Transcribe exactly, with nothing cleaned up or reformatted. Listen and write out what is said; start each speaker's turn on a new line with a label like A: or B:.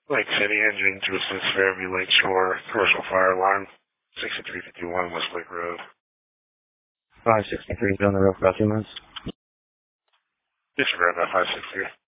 A: Lake City engine to assist Fairview Lake Shore, commercial fire alarm, sixty-three fifty-one Westlake Road.
B: five sixty-three has been on the road for about two months.
A: Disregard that five sixty.